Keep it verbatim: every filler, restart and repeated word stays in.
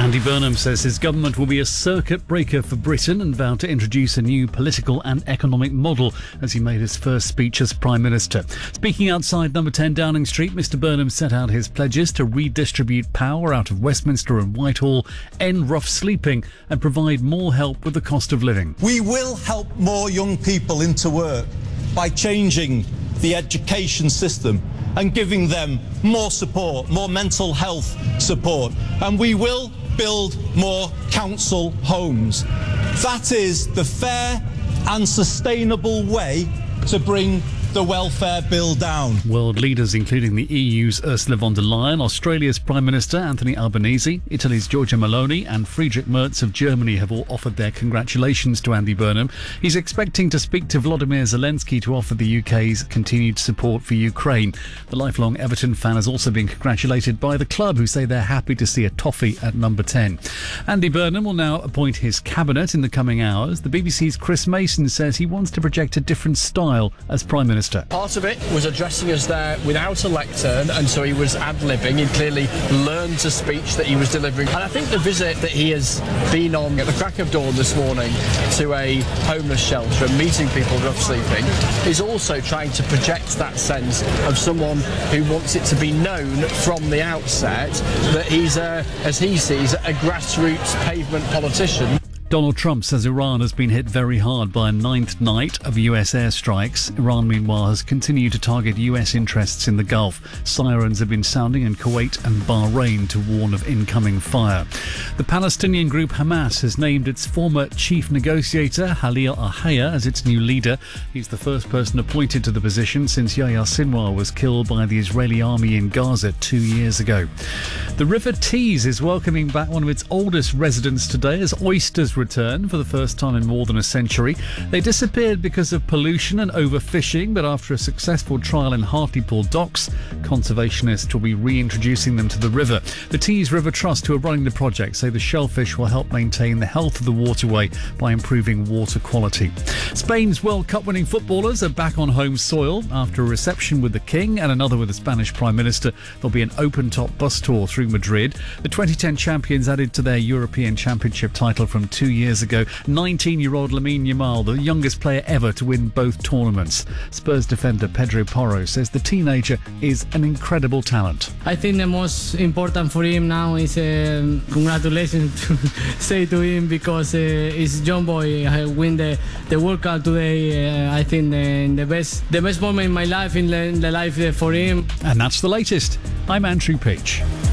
Andy Burnham says his government will be a circuit breaker for Britain and vowed to introduce a new political and economic model as he made his first speech as Prime Minister. Speaking outside number ten Downing Street, Mr Burnham set out his pledges to redistribute power out of Westminster and Whitehall, end rough sleeping and provide more help with the cost of living. We will help more young people into work by changing the education system and giving them more support, more mental health support. And we will build more council homes. That is the fair and sustainable way to bring the welfare bill down. World leaders, including the E U's Ursula von der Leyen, Australia's Prime Minister Anthony Albanese, Italy's Giorgia Meloni and Friedrich Merz of Germany have all offered their congratulations to Andy Burnham. He's expecting to speak to Volodymyr Zelensky to offer the U K's continued support for Ukraine. The lifelong Everton fan has also been congratulated by the club, who say they're happy to see a toffee at number ten. Andy Burnham will now appoint his cabinet in the coming hours. The B B C's Chris Mason says he wants to project a different style as Prime Minister. Part of it was addressing us there without a lectern, and so he was ad-libbing. He clearly learned a speech that he was delivering. And I think the visit that he has been on at the crack of dawn this morning to a homeless shelter and meeting people rough sleeping is also trying to project that sense of someone who wants it to be known from the outset that he's, a, as he sees, a grassroots pavement politician. Donald Trump says Iran has been hit very hard by a ninth night of U S airstrikes. Iran, meanwhile, has continued to target U S interests in the Gulf. Sirens have been sounding in Kuwait and Bahrain to warn of incoming fire. The Palestinian group Hamas has named its former chief negotiator, Khalil al-Hayya, as its new leader. He's the first person appointed to the position since Yahya Sinwar was killed by the Israeli army in Gaza two years ago. The River Tees is welcoming back one of its oldest residents today as oysters return for the first time in more than a century. They disappeared because of pollution and overfishing, but after a successful trial in Hartlepool docks, conservationists will be reintroducing them to the river. The Tees River Trust, who are running the project, say the shellfish will help maintain the health of the waterway by improving water quality. Spain's World Cup winning footballers are back on home soil. After a reception with the King and another with the Spanish Prime Minister, there'll be an open-top bus tour through Madrid. The twenty ten champions added to their European Championship title from two years ago. nineteen-year-old Lamine Yamal, the youngest player ever to win both tournaments. Spurs defender Pedro Porro says the teenager is an incredible talent. I think the most important for him now is uh, congratulations to say to him, because uh, it's young boy I win the, the World Cup today. Uh, I think the, the best the best moment in my life, in the, in the life uh, for him. And that's the latest. I'm Andrew Peach.